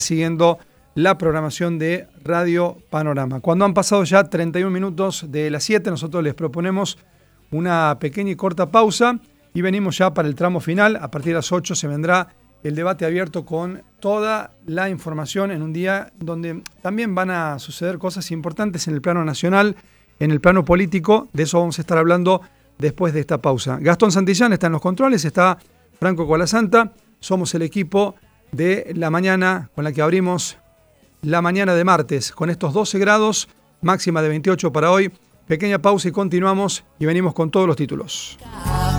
siguiendo la programación de Radio Panorama. Cuando han pasado ya 31 minutos de las 7, nosotros les proponemos una pequeña y corta pausa y venimos ya para el tramo final. A partir de las 8 se vendrá el debate abierto con toda la información en un día donde también van a suceder cosas importantes en el plano nacional, en el plano político. De eso vamos a estar hablando después de esta pausa. Gastón Santillán está en los controles, está Franco Colasanta. Somos el equipo de la mañana con la que abrimos la mañana de martes, con estos 12 grados, máxima de 28 para hoy. Pequeña pausa y continuamos y venimos con todos los títulos.